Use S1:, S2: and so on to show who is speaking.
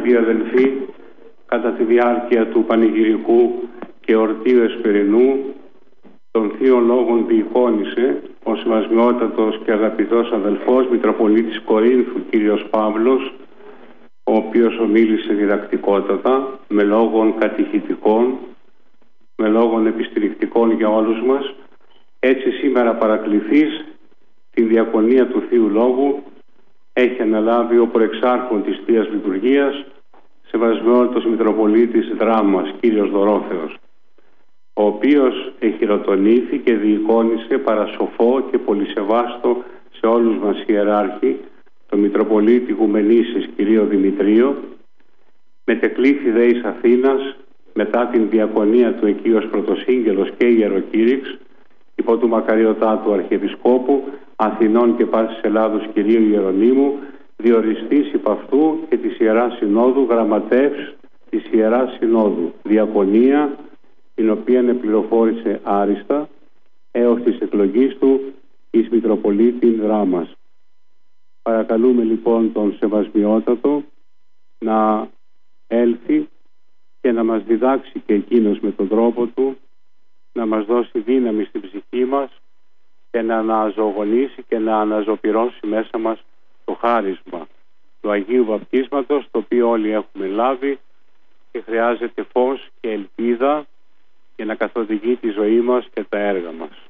S1: αγαπητοί αδελφοί, κατά τη διάρκεια του πανηγυρικού και εορτίου Εσπερινού των θείων λόγων διεικόνησε ο σεβασμιότατος και αγαπητός αδελφός Μητροπολίτης Κορίνθου κύριος Παύλος, ο οποίος ομίλησε διδακτικότατα με λόγων κατηχητικών, με λόγων επιστηρικτικών για όλους μας. Έτσι σήμερα παρακληθείς την διακονία του Θείου Λόγου έχει αναλάβει ο προεξάρχον της Θείας Λειτουργίας, σεβασμιότατος Μητροπολίτης Δράμας κύριος Δωρόθεος, ο οποίος εχειροτονήθη και διεικόνησε παρασοφό και πολυσεβάστο σε όλους μας ιεράρχη το Μητροπολίτη Γουμενήσης κυρίο Δημητρίο, μετεκλήθη δε εις Αθήνας μετά την διακονία του εκεί ως πρωτοσύγγελος και ιεροκήρυξ υπό του μακαριωτάτου Αρχιεπισκόπου Αθηνών και πάσης Ελλάδος κυρίου Ιερονύμου, διοριστής υπ' αυτού και της Ιεράς Συνόδου γραμματεύς της Ιεράς Συνόδου, διακονία την οποία επληροφόρησε άριστα έως της εκλογής του εις Μητροπολίτη Δράμας. Παρακαλούμε λοιπόν τον Σεβασμιότατο να έλθει και να μας διδάξει και εκείνος με τον τρόπο του, να μας δώσει δύναμη στην ψυχή μας και να αναζωογονήσει και να αναζωπυρώσει μέσα μας το χάρισμα του Αγίου Βαπτίσματος, το οποίο όλοι έχουμε λάβει και χρειάζεται φως και ελπίδα για να καθοδηγεί τη ζωή μας και τα έργα μας.